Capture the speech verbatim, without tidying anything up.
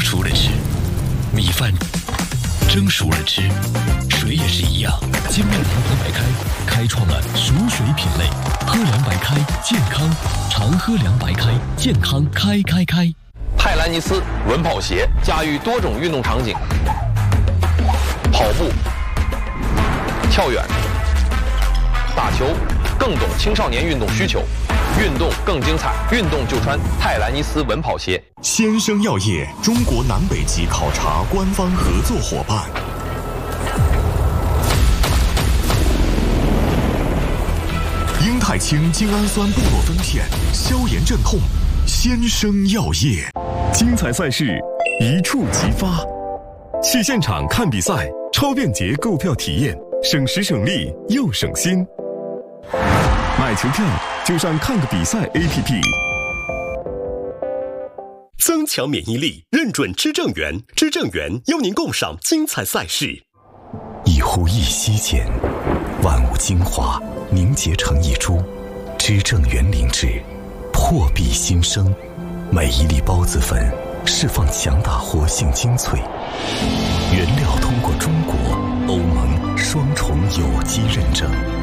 熟了吃，米饭蒸熟了吃，水也是一样。金麦郎喝白开，开创了熟水品类。喝凉白开，健康，常喝凉白开，健康开开开。 泰兰尼斯稳跑鞋驾驭多种运动场景，跑步、跳远、打球，更懂青少年运动需求。运动更精彩，运动就穿泰兰尼斯稳跑鞋。 先生药业中国南北极考察官方合作伙伴。英泰清精氨酸布洛芬片，消炎镇痛。先生药业， 精彩赛事一触即发，去现场看比赛，超便捷购票体验，省时省力又省心。买球票就上看个比赛 A P P。 增强免疫力，认准知正源，知正源邀您共赏精彩赛事。 一呼一吸间，万物精华凝结成一株，知正源灵芝，破壁新生。每一粒孢子粉释放强大活性精粹，原料通过中国、欧盟双重有机认证。